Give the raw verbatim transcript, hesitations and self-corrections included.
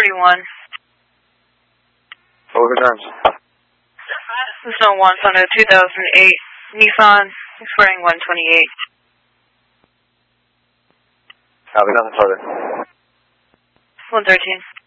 thirty-one. What were the terms? This is no one on a two thousand eight Nissan, expiring one twenty-eight. Copy, nothing further. one thirteen.